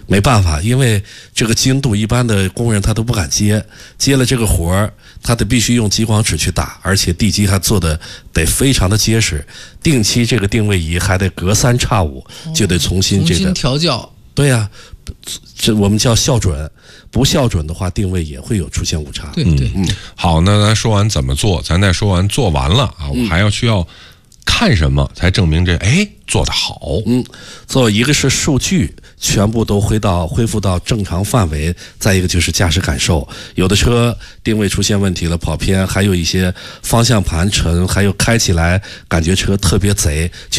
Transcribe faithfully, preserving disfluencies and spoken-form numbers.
没办法，因为这个精度一般的工人他都不敢接，接了这个活儿，他得必须用激光尺去打，而且地基还做的得非常的结实，定期这个定位仪还得隔三差五就得重新这个、 重新调教。 对呀、啊，这我们叫校准，不校准的话，定位也会有出现误差。 对对， 嗯，好，那咱说完怎么做，咱再说完做完了啊，我还要需要看什么才证明这哎做得好？ 嗯，做一个是数据全部都恢到恢复到正常范围，再一个就是驾驶感受，有的车定位出现问题了，跑偏，还有一些方向盘沉，还有开起来感觉车特别贼。